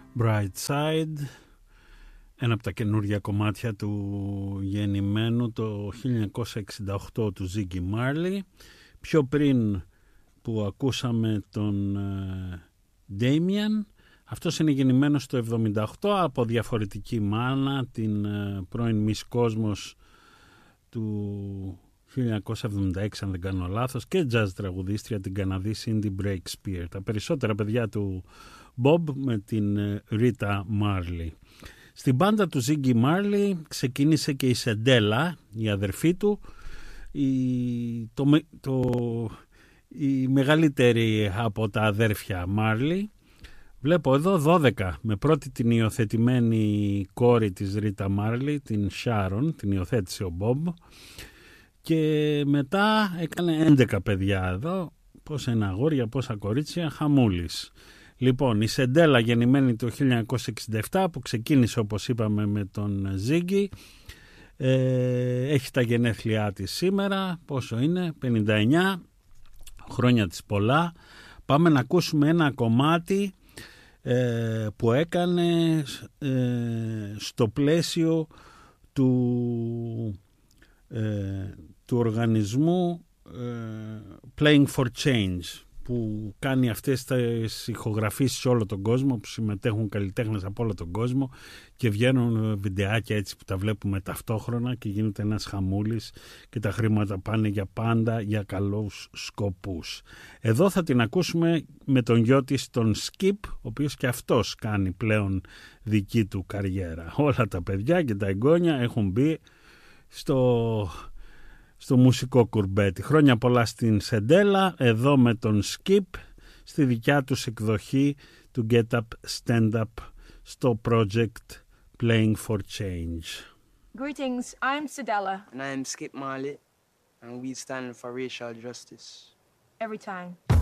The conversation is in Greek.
Bright Side, ένα από τα καινούργια κομμάτια του γεννημένου το 1968 του Ziggy Marley. Πιο πριν που ακούσαμε τον Damien, αυτός είναι γεννημένος το 1978 από διαφορετική μάνα, την πρώην Miss Cosmos του 1976 αν δεν κάνω λάθος, και jazz τραγουδίστρια την Καναδή Cindy Breakspear. Τα περισσότερα παιδιά του Bob με την Rita Marley. Στην μπάντα του Ziggy Marley ξεκίνησε και η Σεντέλα, η αδερφή του, η μεγαλύτερη από τα αδέρφια Marley. Βλέπω εδώ 12, με πρώτη την υιοθετημένη κόρη της Rita Marley, την Sharon, την υιοθέτησε ο Bob, και μετά έκανε 11 παιδιά εδώ, πόσα είναι αγόρια, πόσα κορίτσια, χαμούλης. Λοιπόν, η Σεντέλα γεννημένη το 1967 που ξεκίνησε όπως είπαμε με τον Ziggy, έχει τα γενέθλιά της σήμερα, πόσο είναι, 59, χρόνια της πολλά. Πάμε να ακούσουμε ένα κομμάτι που έκανε στο πλαίσιο του οργανισμού Playing for Change, που κάνει αυτές τις ηχογραφήσεις σε όλο τον κόσμο, που συμμετέχουν καλλιτέχνες από όλο τον κόσμο και βγαίνουν βιντεάκια έτσι που τα βλέπουμε ταυτόχρονα και γίνεται ένας χαμούλης και τα χρήματα πάνε για πάντα για καλούς σκοπούς. Εδώ θα την ακούσουμε με τον γιο της, τον Skip, ο οποίος και αυτός κάνει πλέον δική του καριέρα. Όλα τα παιδιά και τα εγγόνια έχουν μπει στο μουσικό κουρμπέτι. Χρόνια πολλά στην Σεντέλα, εδώ με τον Skip, στη δικιά τους εκδοχή του Get Up Stand Up στο project Playing for Change. Greetings, I'm Sedella. And I'm Skip Marley, and we stand for racial justice. Every time.